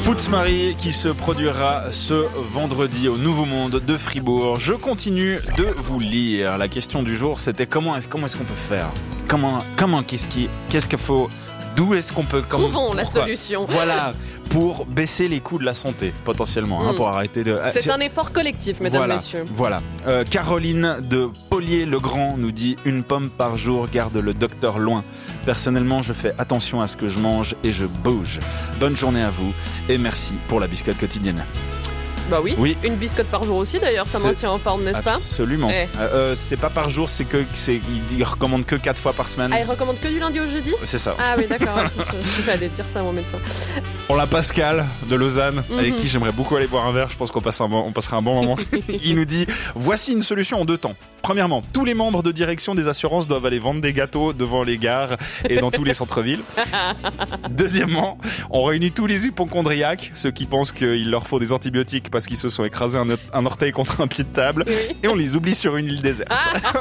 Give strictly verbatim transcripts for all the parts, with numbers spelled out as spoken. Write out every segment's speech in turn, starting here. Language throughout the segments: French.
Pouts-Marie qui se produira ce vendredi au Nouveau Monde de Fribourg. Je continue de vous lire. La question du jour, c'était comment est-ce, comment est-ce qu'on peut faire ? Comment, comment, qu'est-ce qui, qu'est-ce qu'il faut ? D'où est-ce qu'on peut... Comment, Trouvons la pourquoi, solution. Voilà, pour baisser les coûts de la santé, potentiellement, mmh. hein, pour arrêter de... C'est un effort collectif, mesdames, voilà, messieurs. Voilà. Euh, Caroline de Polier-le-Grand nous dit « Une pomme par jour garde le docteur loin. Personnellement, je fais attention à ce que je mange et je bouge. Bonne journée à vous et merci pour la biscotte quotidienne. » Bah oui. oui, une biscotte par jour aussi d'ailleurs, ça c'est... maintient en forme, n'est-ce pas ? Absolument. Eh. Euh, c'est pas par jour, c'est que c'est, il recommande que quatre fois par semaine. Ah, il recommande que du lundi au jeudi ? C'est ça. Ah oui, d'accord. je, je vais aller dire ça à mon médecin. On a Pascal de Lausanne, mm-hmm. avec qui j'aimerais beaucoup aller boire un verre. Je pense qu'on passe un bon, on passera un bon moment. Il nous dit « Voici une solution en deux temps. Premièrement, tous les membres de direction des assurances doivent aller vendre des gâteaux devant les gares et dans tous les centres-villes. Deuxièmement, on réunit tous les hypochondriaques, ceux qui pensent qu'il leur faut des antibiotiques parce qu'ils se sont écrasés un, un orteil contre un pied de table, oui. et on les oublie sur une île déserte.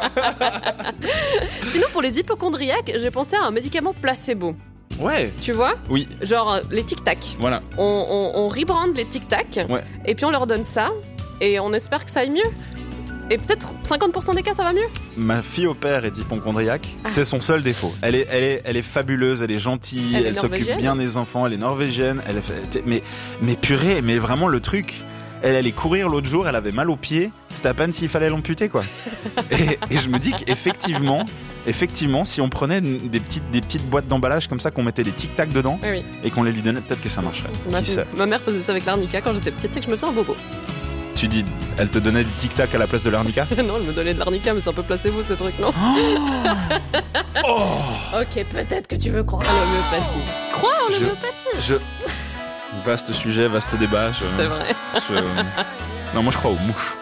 Sinon, pour les hypochondriaques, j'ai pensé à un médicament placebo. Ouais. Tu vois ? Oui. Genre les tic-tac. Voilà. On, on, on rebrande les tic-tac, ouais. et puis on leur donne ça, et on espère que ça aille mieux. Et peut-être cinquante pour cent des cas, ça va mieux. Ma fille au père est hypochondriaque. Ah. C'est son seul défaut. Elle est, elle est, elle est fabuleuse, elle est gentille, elle, est elle s'occupe bien des enfants, elle est norvégienne. Elle est, mais, mais purée, mais vraiment le truc. Elle allait courir l'autre jour, elle avait mal aux pieds. C'était à peine s'il fallait l'amputer, quoi. et, et je me dis qu'effectivement, effectivement, si on prenait des petites, des petites boîtes d'emballage comme ça, qu'on mettait des tic-tac dedans, oui, oui. et qu'on les lui donnait, peut-être que ça marcherait. Ma, Qui sait ? Ma mère faisait ça avec l'arnica quand j'étais petite et que je me faisais un bobo. Tu dis, elle te donnait du tic-tac à la place de l'arnica ? Non, elle me donnait de l'arnica, mais c'est un peu placebo ces trucs, non ? Oh oh ok, peut-être que tu veux croire en l'homéopathie. Crois en l'homéopathie. Je... Vaste sujet, vaste débat. Je... C'est vrai. Je... Non, moi je crois aux mouches.